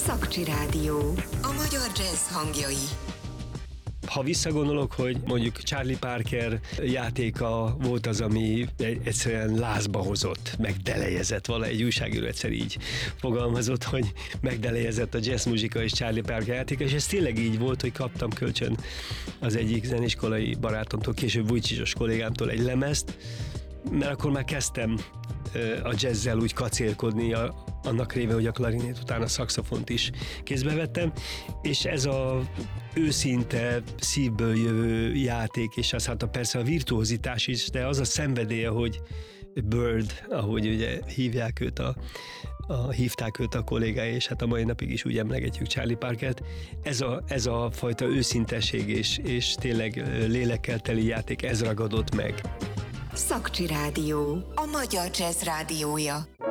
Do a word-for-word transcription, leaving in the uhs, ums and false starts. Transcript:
Szakcsi Rádió. A magyar jazz hangjai. Ha visszagondolok, hogy mondjuk Charlie Parker játéka volt az, ami egyszerűen lázba hozott, megdelejezett, vala egy újságíró egyszer így fogalmazott, hogy megdelejezett a jazzmuzsika és Charlie Parker játéka, és ez tényleg így volt, hogy kaptam kölcsön az egyik zeniskolai barátomtól, később Vujcsisos kollégámtól egy lemezt, mert akkor már kezdtem a jazzzel úgy kacérkodni, a, annak réve, hogy a klarinét után a szaxofont is kézbe vettem, és ez a őszinte, szívből jövő játék, és az hát a, persze a virtuózitás is, de az a szenvedélye, hogy Bird, ahogy ugye hívják őt a, a, hívták őt a kollégái, és hát a mai napig is úgy emlegetjük Charlie Parkert. Ez a, ez a fajta őszintesség és, és tényleg lélekkel teli játék, ez ragadott meg. Szakcsi Rádió. A magyar jazz rádiója.